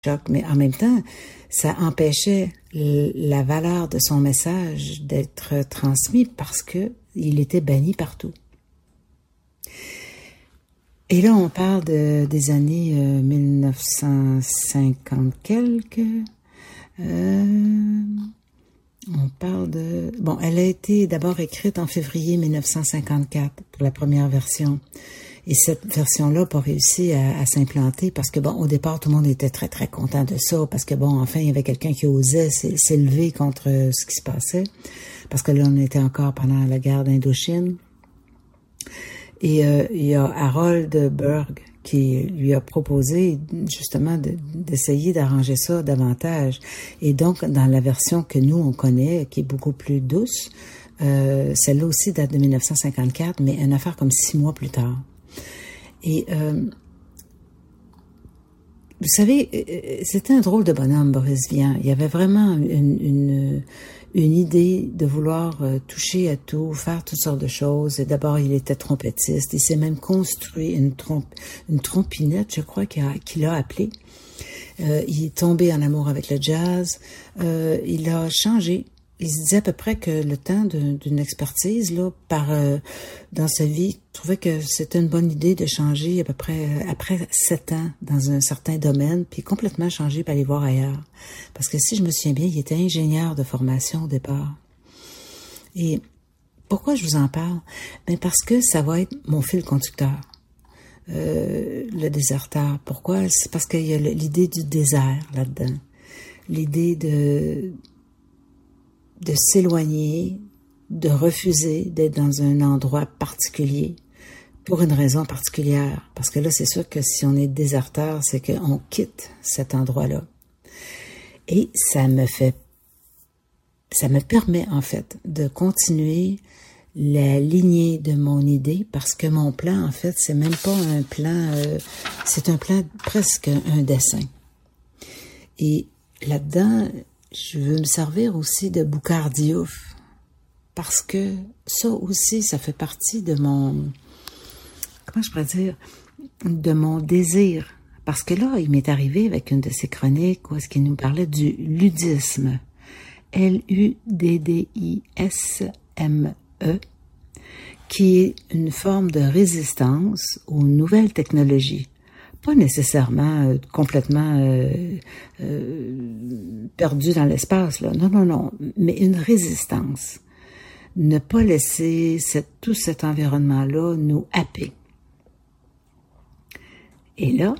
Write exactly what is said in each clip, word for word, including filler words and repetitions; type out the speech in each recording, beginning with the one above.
choc, mais en même temps, ça empêchait la valeur de son message d'être transmis parce que il était banni partout. Et là, on parle de, des années euh, mille neuf cent cinquante quelques. Euh, on parle de... Bon, elle a été d'abord écrite en février mille neuf cent cinquante-quatre pour la première version. Et cette version-là n'a pas réussi à, à s'implanter parce que, bon, au départ, tout le monde était très, très content de ça parce que, bon, enfin, il y avait quelqu'un qui osait s'élever contre ce qui se passait parce que là, on était encore pendant la guerre d'Indochine. Et euh, il y a Harold Berg qui lui a proposé justement de, d'essayer d'arranger ça davantage. Et donc, dans la version que nous, on connaît, qui est beaucoup plus douce, euh, celle-là aussi date de mille neuf cent cinquante-quatre, mais une affaire comme six mois plus tard. Et euh, vous savez, c'était un drôle de bonhomme, Boris Vian. Il y avait vraiment une, une, une idée de vouloir toucher à tout, faire toutes sortes de choses. Et d'abord, il était trompettiste. Il s'est même construit une, trompe, une trompinette, je crois, qu'il a, qu'il a appelée. Euh, il est tombé en amour avec le jazz. Euh, il a changé. Il se disait à peu près que le temps de, d'une expertise, là, par euh, dans sa vie, il trouvait que c'était une bonne idée de changer à peu près euh, après sept ans dans un certain domaine, puis complètement changer pour aller voir ailleurs. Parce que si je me souviens bien, il était ingénieur de formation au départ. Et pourquoi je vous en parle? Ben parce que ça va être mon fil conducteur. Euh, le déserteur. Pourquoi? C'est parce qu'il y a l'idée du désert là-dedans. L'idée de... de s'éloigner, de refuser d'être dans un endroit particulier pour une raison particulière. Parce que là, c'est sûr que si on est déserteur, c'est qu'on quitte cet endroit-là. Et ça me fait, ça me permet en fait de continuer la lignée de mon idée parce que mon plan, en fait, c'est même pas un plan, euh, c'est un plan presque un dessin. Et là-dedans, je veux me servir aussi de Boukhar Diouf parce que ça aussi, ça fait partie de mon, comment je pourrais dire, de mon désir. Parce que là, il m'est arrivé avec une de ses chroniques où est-ce qu'il nous parlait du ludisme. L U D D I S M E, qui est une forme de résistance aux nouvelles technologies. Pas nécessairement euh, complètement euh, euh, perdu dans l'espace, là. Non, non, non, mais une résistance. Ne pas laisser cette, tout cet environnement-là nous happer. Et là,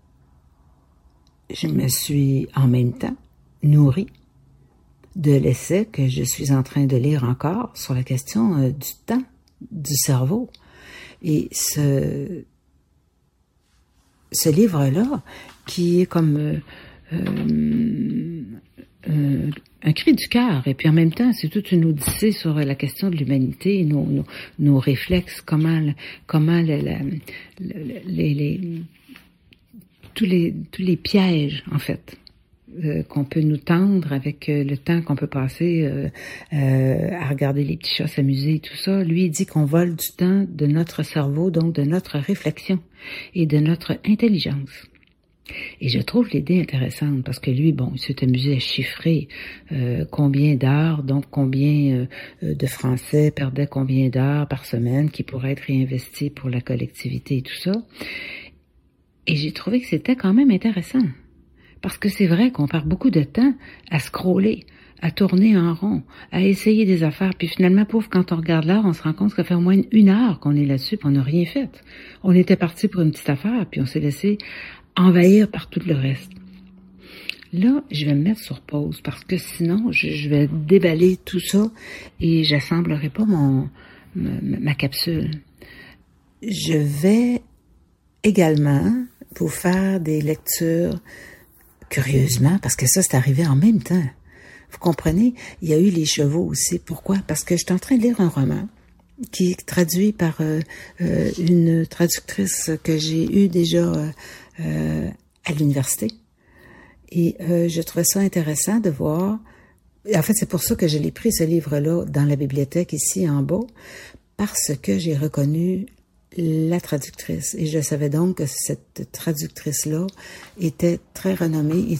je me suis en même temps nourrie de l'essai que je suis en train de lire encore sur la question euh, du temps, du cerveau. Et ce... Ce livre-là, qui est comme euh, euh, euh, un cri du cœur, et puis en même temps, c'est toute une odyssée sur la question de l'humanité, nos, nos, nos réflexes, comment, comment la, la, la, les, les, tous les tous les pièges, en fait, euh, qu'on peut nous tendre avec euh, le temps qu'on peut passer euh, euh, à regarder les petits chats s'amuser et tout ça. Lui, il dit qu'on vole du temps de notre cerveau, donc de notre réflexion et de notre intelligence. Et je trouve l'idée intéressante parce que lui, bon, il s'est amusé à chiffrer euh, combien d'heures, donc combien euh, de Français perdaient combien d'heures par semaine qui pourraient être réinvestis pour la collectivité et tout ça. Et j'ai trouvé que c'était quand même intéressant. Parce que c'est vrai qu'on perd beaucoup de temps à scroller, à tourner en rond, à essayer des affaires. Puis finalement, pauvre, quand on regarde l'heure, on se rend compte que ça fait au moins une heure qu'on est là-dessus, puis on n'a rien fait. On était parti pour une petite affaire, puis on s'est laissé envahir par tout le reste. Là, je vais me mettre sur pause, parce que sinon, je, je vais déballer tout ça et j'assemblerai pas mon ma, ma capsule. Je vais également vous faire des lectures curieusement, parce que ça, c'est arrivé en même temps. Vous comprenez? Il y a eu les chevaux aussi. Pourquoi? Parce que je suis en train de lire un roman qui est traduit par euh, euh, une traductrice que j'ai eue déjà euh, euh, à l'université. Et euh, je trouvais ça intéressant de voir... En fait, c'est pour ça que je l'ai pris, ce livre-là, dans la bibliothèque ici en bas, parce que j'ai reconnu la traductrice. Et je savais donc que cette traductrice-là était très renommée et